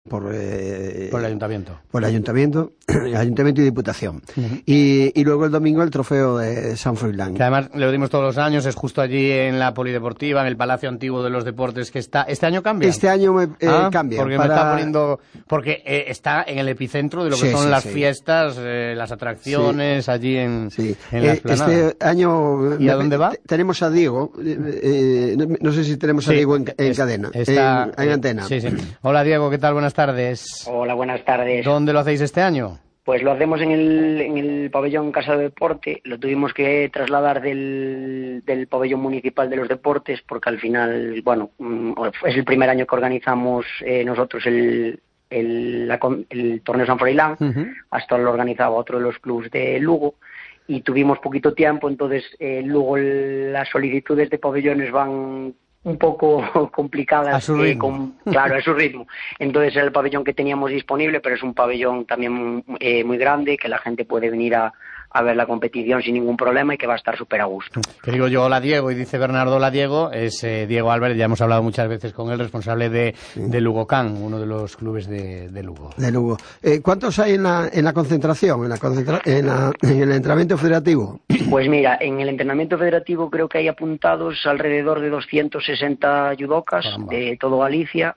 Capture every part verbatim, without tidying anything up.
por, eh, por el ayuntamiento. Por el ayuntamiento, el ayuntamiento y diputación. Uh-huh. y, y luego el domingo el trofeo de San Froilán. Que además lo dimos todos los años, es justo allí en la Polideportiva, en el Palacio Antiguo de los Deportes, que está... ¿Este año cambia? Este año me, eh, ah, cambia. Porque para... me está poniendo... Porque eh, está en el epicentro de lo que sí, son sí, las sí. fiestas, eh, las atracciones, sí. allí en, sí. en la eh, Este año... ¿Y a dónde va? Tenemos a Diego, eh, no, no sé si tenemos a sí, Diego en, en es, cadena, está, en, en eh, antena. Sí, sí. Hola Diego, ¿qué tal? Buenas tardes. Hola, buenas tardes. ¿Dónde lo hacéis este año? Pues lo hacemos en el, en el pabellón Casa de Deporte. Lo tuvimos que trasladar del, del pabellón municipal de los deportes porque al final, bueno, es el primer año que organizamos eh, nosotros el, el, la, el torneo San Froilán. Uh-huh. Hasta lo organizaba otro de los clubes de Lugo y tuvimos poquito tiempo, entonces eh, Lugo las solicitudes de pabellones van un poco complicadas, a su ritmo. Eh, con, claro, a su ritmo. Entonces era el pabellón que teníamos disponible, pero es un pabellón también eh, muy grande, que la gente puede venir a, a ver la competición sin ningún problema y que va a estar súper a gusto. Que digo yo, hola Diego, y dice Bernardo, hola Diego, es eh, Diego Álvarez, ya hemos hablado muchas veces con él, responsable de, sí. de Lugocán, uno de los clubes de, de Lugo. De Lugo. Eh, ¿Cuántos hay en la, en la concentración, en, la concentra en, la, en el entrenamiento federativo? Pues mira, en el entrenamiento federativo creo que hay apuntados alrededor de doscientos sesenta judocas de todo Galicia.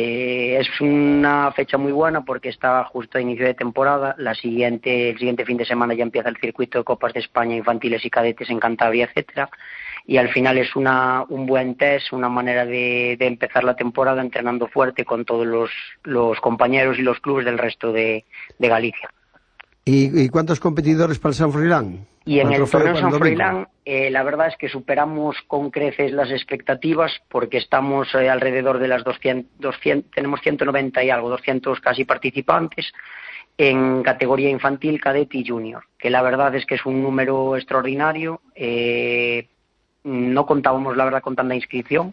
Eh, es una fecha muy buena porque está justo a inicio de temporada. La siguiente, el siguiente fin de semana ya empieza el circuito de Copas de España infantiles y cadetes en Cantabria, etcétera. Y al final es una, un buen test, una manera de, de empezar la temporada entrenando fuerte con todos los, los compañeros y los clubes del resto de, de Galicia. ¿Y, ¿Y cuántos competidores para el San Froilán? Y en el, el torneo San Froilán, eh, la verdad es que superamos con creces las expectativas porque estamos eh, alrededor de las doscientos, doscientos, tenemos ciento noventa y algo, doscientos casi participantes en categoría infantil, cadete y junior, que la verdad es que es un número extraordinario. Eh, no contábamos, la verdad, con tanta inscripción.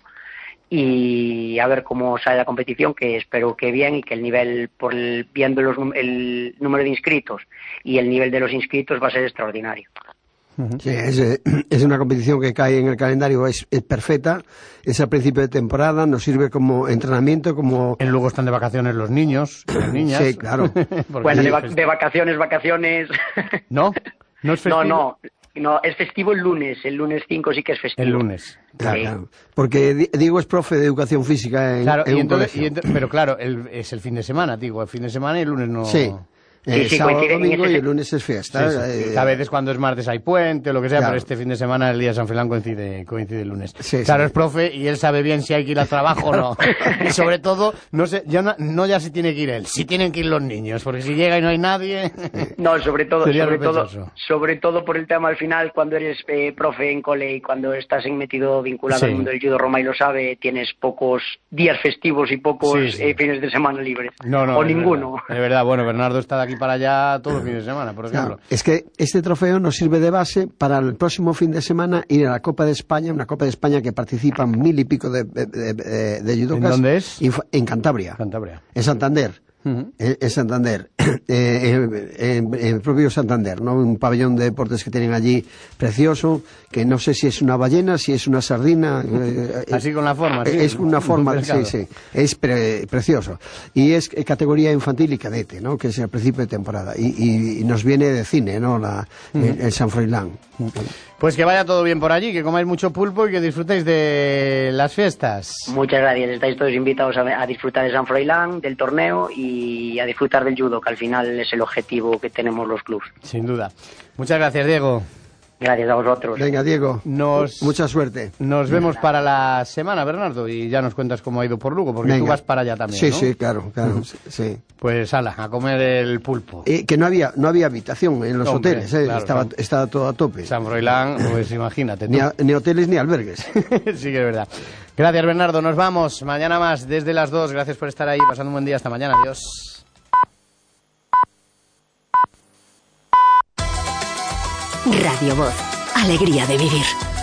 Y a ver cómo sale la competición, que espero que bien y que el nivel, por el, viendo los, el número de inscritos y el nivel de los inscritos, va a ser extraordinario. Sí, es, es una competición que cae en el calendario, es, es perfecta, es al principio de temporada, nos sirve como entrenamiento, como... En luego están de vacaciones los niños y las niñas. Sí, claro. Bueno, de, va de vacaciones, vacaciones... ¿No? ¿No es festivo? No, no. No, es festivo el lunes, el lunes cinco sí que es festivo. El lunes. Claro, sí. Claro. Porque Diego es profe de educación física en, claro, en y un entonces, colegio. Y entonces, pero claro, el, es el fin de semana, digo, el fin de semana y el lunes no... Sí. Eh, sí, sí, sábado, domingo ese... y el lunes es fiesta. Sí, sí. Eh, a veces cuando es martes hay puente o lo que sea, claro. pero este fin de semana el día de San Froilán coincide, coincide el lunes. Sí, claro, sí. Es profe y él sabe bien si hay que ir al trabajo o no. Y sobre todo, no sé, ya no, no ya si tiene que ir él, si tienen que ir los niños, porque si llega y no hay nadie... No, sobre todo, sobre todo, sospechoso. sobre todo por el tema al final, cuando eres eh, profe en cole y cuando estás en metido vinculado sí. al mundo del judo, Roma y lo sabe, tienes pocos días festivos y pocos sí, sí. Eh, fines de semana libres. No, no, o es ninguno. Verdad. Es verdad, bueno, Bernardo está de aquí para allá todos los fines de semana, por ejemplo. Claro, es que este trofeo nos sirve de base para el próximo fin de semana ir a la Copa de España, una Copa de España que participan mil y pico de, de, de, de, de judocas. ¿En dónde es? En Cantabria. Cantabria. En Santander. Uh-huh. En, en Santander, eh, en, en, en el propio Santander, ¿no? Un pabellón de deportes que tienen allí precioso, que no sé si es una ballena, si es una sardina. Eh, Así con la forma, sí. Es una forma, sí, sí, es pre, precioso. Y es categoría infantil y cadete, ¿no? Que es el principio de temporada. Y, y, y nos viene de cine, ¿no? La, uh-huh. el, el San Froilán. Uh-huh. Pues que vaya todo bien por allí, que comáis mucho pulpo y que disfrutéis de las fiestas. Muchas gracias, estáis todos invitados a, a disfrutar de San Froilán, del torneo y a disfrutar del judo, que al final es el objetivo que tenemos los clubes. Sin duda. Muchas gracias, Diego. Gracias a vosotros. Venga, Diego, nos, mucha suerte. Nos vemos para la semana, Bernardo, y ya nos cuentas cómo ha ido por Lugo, porque Venga. Tú vas para allá también, Sí, ¿no? sí, claro, claro, sí. Pues ala, a comer el pulpo. Eh, que no había no había habitación en los Hombre, hoteles, eh, claro, estaba, San, estaba todo a tope. San Froilán, pues imagínate. Ni, a, ni hoteles ni albergues. Sí que es verdad. Gracias, Bernardo, nos vamos. Mañana más, desde las dos. Gracias por estar ahí, pasando un buen día. Hasta mañana, adiós. Radio Voz, alegría de vivir.